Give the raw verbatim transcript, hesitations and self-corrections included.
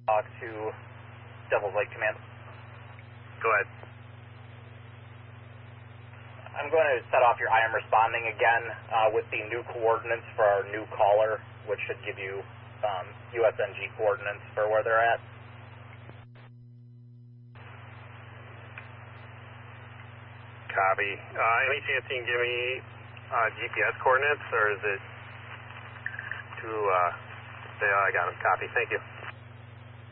Talk to Devil's Lake Command. Go ahead. I'm going to set off your I am responding again uh, with the new coordinates for our new caller, which should give you um, U S N G coordinates for where they're at. Copy. Uh, any chance you can give me uh, G P S coordinates, or is it too, uh, say, oh, I got them. Copy. Thank you.